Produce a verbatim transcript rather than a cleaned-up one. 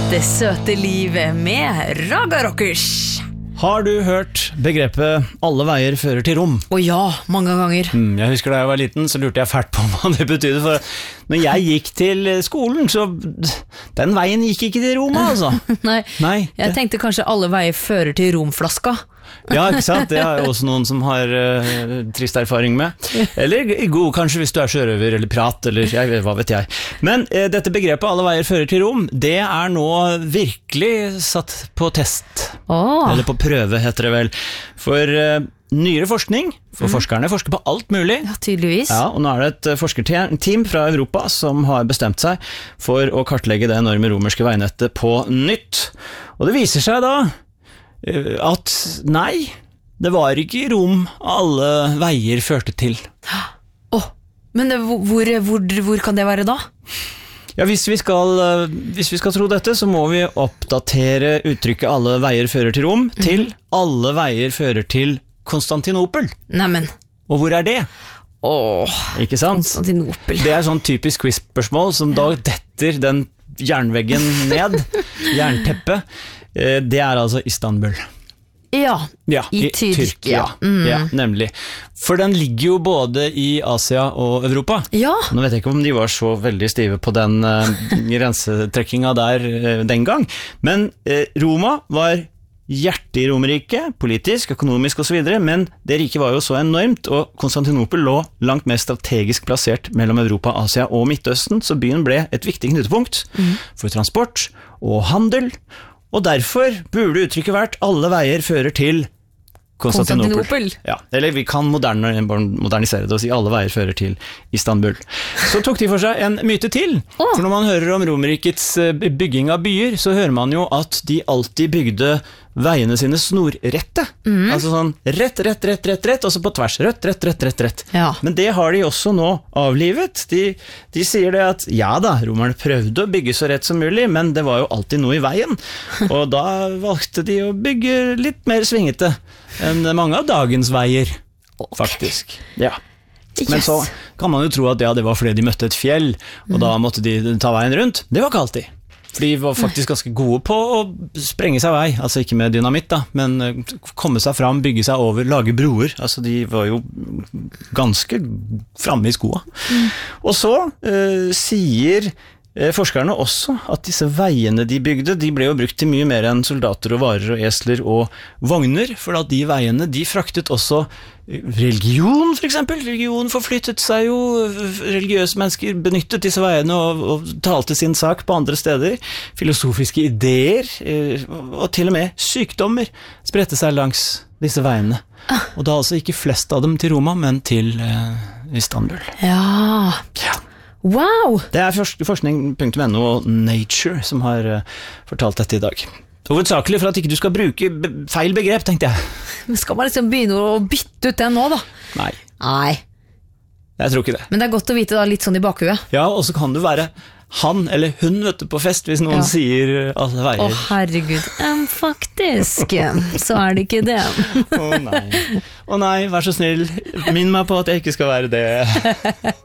Det søte livet med Raga Rockers. Har du hørt begrepet alle veier fører til Rom? Å ja, mange ganger. Mm, jeg husker da jeg var liten, så lurte jeg fælt på hva det betydde. For når jeg gikk til skolen, så den veien gikk ikke til Roma, altså. Nei, Nei jeg det... tenkte kanskje alle veier fører til romflaska. Ja, ikke sant? Det er jo også noen som har uh, trist erfaring med. Eller god, kanskje hvis du er sjørøver eller pirat, eller jeg vet, hva vet jeg. Men uh, dette begrepet alle veier fører til Rom, det er nå virkelig satt på test. Oh. Eller på prøve, heter det vel. For uh, nyere forskning, for mm. forskerne forsker på alt mulig. Ja, tydeligvis. Ja, og nå er det et forskerteam fra Europa som har bestemt seg for å kartlegge det enorme romerske veinettet på nytt. Og det viser seg da at nei, det var ikke i Rom alle veier førte til. Åh, oh, men det, hvor, hvor, hvor kan det være da? Ja, hvis vi, skal, hvis vi skal tro dette, så må vi oppdatere uttrykket alle veier fører til Rom mm. til alle veier fører til Konstantinopel. Neimen. Og hvor er det? Åh, ikke sant? Konstantinopel. Det er sånn typisk quiz-spørsmål som da detter den jernveggen ned, jernteppet. Det er altså Istanbul. Ja, ja i, i Tyrkia. Tyrkia. Mm. Ja, nemlig. For den ligger jo både i Asia og Europa. Ja. Nå vet jeg ikke om de var så veldig stive på den uh, grensetrekkinga der uh, den gang, men uh, Roma var hjertet i Romerriket, politisk, økonomisk og så videre, men det riket var jo så enormt, og Konstantinopel lå langt mer strategisk plassert mellom Europa, Asia og Midtøsten, så byen ble et viktig knutepunkt mm. for transport og handel, og derfor burde uttrykket vært alle veier fører til Konstantinopel. Konstantinopel. Ja, eller vi kan moderne, modernisere det og si alle veier fører til Istanbul. Så tok de for seg en myte til, oh. for når man hører om Romerrikets bygging av byer, så hører man jo at de alltid bygde veiene sine snorrette. Mm. Altså sånn rett, rett, rett, rett, rett, og så på tvers, rett, rett, rett, rett, rett. Ja. Men det har de også nå avlivet. De, de sier det at, ja da, romerne prøvde å bygge så rett som mulig, men det var jo alltid noe i veien. Og da valgte de å bygge litt mer svingete enn mange av dagens veier, faktisk. Ja. Yes. Men så kan man jo tro at ja, det var fordi de møtte et fjell, og mm. da måtte de ta veien rundt. Det var ikke alltid. For de var faktisk ganske gode på å sprenge seg vei, altså ikke med dynamitt da, men komme seg fram, bygge seg over, lage broer, altså de var jo ganske fremme i skoa. Mm. Og så uh, sier uh, forskerne også at disse veiene de bygde, de ble jo brukt til mye mer enn soldater og varer og esler og vogner, for at de veiene, de fraktet også religion, for eksempel. Religion forflyttet seg jo, religiøse mennesker benyttet disse veiene og, og talte sin sak på andre steder. Filosofiske ideer, og til og med sykdommer spredte seg langs disse veiene. Og da altså ikke flest av dem til Roma, men til eh, Istanbul. Ja. Ja. Wow! Det er forskning punktum no og Nature som har uh, fortalt dette i dag. Hovedsakelig for at ikke du skal bruke feil begrep, tenkte jeg. Men skal man liksom begynne å bytte ut den nå, da? Nei. Nei. Jeg tror ikke det. Men det er godt å vite da, litt sånn i bakhuet. Ja, og så kan du være han eller hun, vet du, på fest, hvis noen ja. sier alle veier. Å, herregud. Um, faktisk, så er det ikke det. Å nei. Å nei, vær så snill. Minn meg på at jeg ikke skal være det.